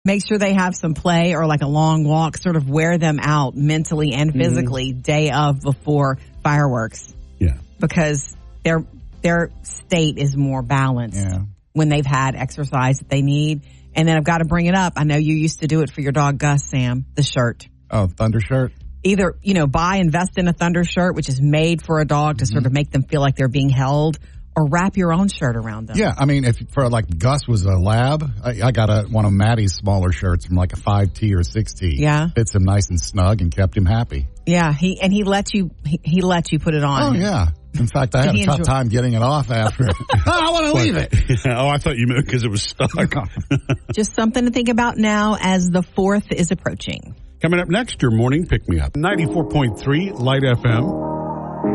Make sure they have some play or like a long walk, sort of wear them out mentally and physically day of before fireworks. Yeah. Because their state is more balanced when they've had exercise that they need. And then I've got to bring it up. I know you used to do it for your dog, Gus, Sam, the shirt. Oh, Thunder shirt? Either, invest in a Thunder shirt, which is made for a dog to sort of make them feel like they're being held, or wrap your own shirt around them. Yeah, I mean, if for like Gus was a lab, I got one of Maddie's smaller shirts from like a 5T or 6T. Yeah. Fits him nice and snug and kept him happy. Yeah, he let you put it on. Oh, yeah. In fact, I had a tough time getting it off after. I want to leave it. Oh, I thought you meant because it was stuck. Just something to think about now as the 4th is approaching. Coming up next, your morning pick-me-up. 94.3 Light FM.